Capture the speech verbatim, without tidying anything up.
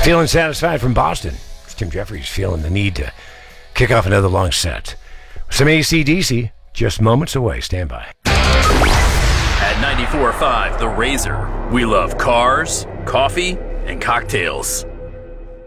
Feeling satisfied from Boston. It's Tim Jeffries feeling the need to kick off another long set. Some A C D C, just moments away. Stand by. At ninety-four point five, The Razor, we love cars, coffee, and cocktails.